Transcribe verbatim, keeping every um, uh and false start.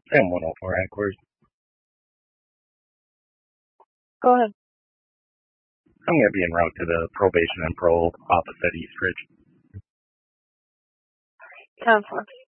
Sam one oh four headquarters. Go ahead. I'm going to be en route to the probation and parole office at Eastridge. ten four.